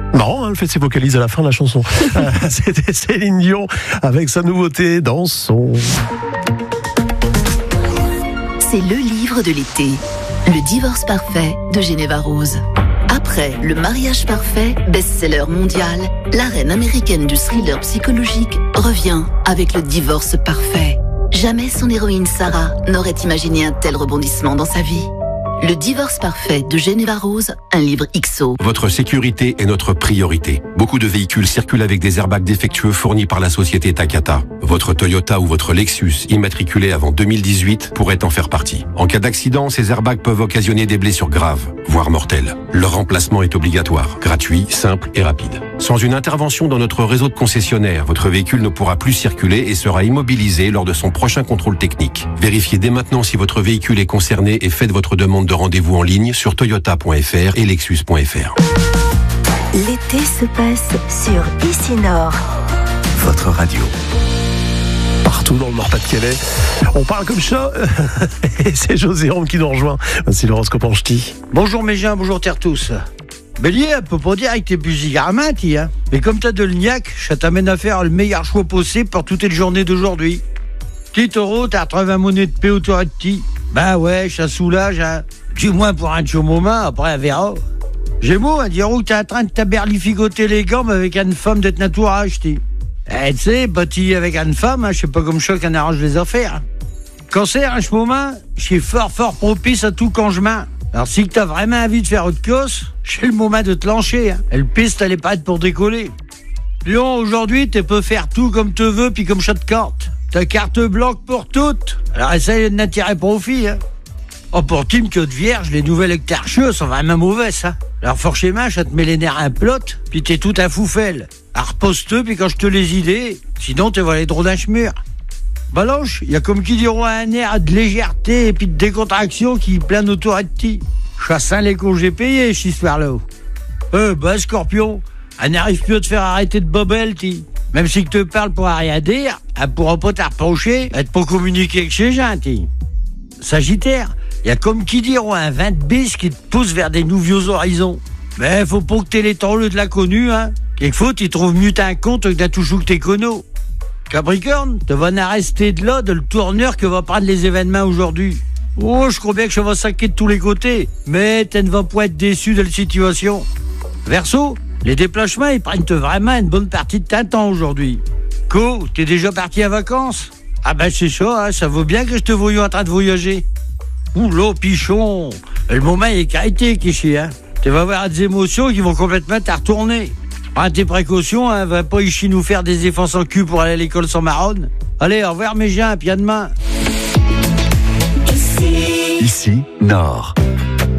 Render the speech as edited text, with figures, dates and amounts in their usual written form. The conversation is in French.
Marrant, le fait de ses vocalises à la fin de la chanson. C'était Céline Dion avec sa nouveauté Dansons. C'est le livre de l'été. Le divorce parfait de Geneva Rose. Après Le mariage parfait, best-seller mondial, la reine américaine du thriller psychologique revient avec Le divorce parfait. Jamais son héroïne Sarah n'aurait imaginé un tel rebondissement dans sa vie. Le divorce parfait de Geneva Rose, un livre XO. Votre sécurité est notre priorité. Beaucoup de véhicules circulent avec des airbags défectueux fournis par la société Takata. Votre Toyota ou votre Lexus, immatriculé avant 2018, pourrait en faire partie. En cas d'accident, ces airbags peuvent occasionner des blessures graves, voire mortelles. Leur remplacement est obligatoire, gratuit, simple et rapide. Sans une intervention dans notre réseau de concessionnaires, votre véhicule ne pourra plus circuler et sera immobilisé lors de son prochain contrôle technique. Vérifiez dès maintenant si votre véhicule est concerné et faites votre demande de rendez-vous en ligne sur toyota.fr et lexus.fr. L'été se passe sur Ici Nord. Votre radio. Partout dans le Nord-Pas-de-Calais, on parle comme ça. Et c'est José Ronde qui nous rejoint. Voici l'horoscope en ch'ti. Bonjour mes gens, bonjour terre tous. Bélier, elle peut pas dire avec tes busy garmenti, hein. Mais comme t'as de l'ignac, ça t'amène à faire le meilleur choix possible pour toute les journées d'aujourd'hui. Petit taureau, t'as retrouvé un monnaie de paix autour de ti. Ben ouais, ça soulage, hein. Du moins pour un chaud moment, après on verra. Gémeaux, dire que t'es en train de taberlifigoter les gambes avec une femme d'être naturage, ti. Tu sais, bâti avec une femme, hein, je sais pas comme ça qu'on arrange les affaires. Cancer, en ce moment, je suis fort propice à tout congement. Alors si t'as vraiment envie de faire autre chose, c'est le moment de te lancer, hein. Et le piste, elle est pas pour décoller. Lion, aujourd'hui, tu peux faire tout comme tu veux, puis comme ça te carte. T'as carte blanche pour toutes. Alors essaye de n'attirer profit, hein. Oh, pour Tim que de vierge, les nouvelles hectarcheux sont vraiment mauvaises, hein. Alors forcément, ça te met les nerfs un plot, puis t'es tout à foufelle. Alors repose-toi, puis quand je te les idées, sinon t'es volé drôle d'un chmur. Balance, il y a comme qui diront un air de légèreté et puis de décontraction qui plane autour de ti. Chassin les congés payés, cette histoire-là. Scorpion, elle n'arrive plus à te faire arrêter de bobel, ti. Même si que te parle pour rien dire, elle pourra pas t'approcher, elle pour communiquer avec ses gens, ti. Sagittaire, il y a comme qui diront un 20 bis qui te pousse vers des nouveaux horizons. Mais faut pas que t'aies les temps de l'inconnu, hein. Quelquefois, tu trouves mieux un compte que d'être toujours que t'es conno. Capricorne, te vas en rester de là de le tourneur que va prendre les événements aujourd'hui. Oh, je crois bien que je vais saquer de tous les côtés, mais tu ne vas pas être déçu de la situation. Verseau, les déplacements, ils prennent vraiment une bonne partie de ton temps aujourd'hui. Co, t'es déjà parti en vacances? Ah ben c'est ça, hein, ça vaut bien que je te voyais en train de voyager. Oula, pichon, le moment est carité, Kichi, hein. Tu vas avoir des émotions qui vont complètement te retourner. Prends tes précautions, hein, va pas ici nous faire des efforts sans cul pour aller à l'école sans marronne. Allez, au revoir mes gens, puis à demain. Ici Nord.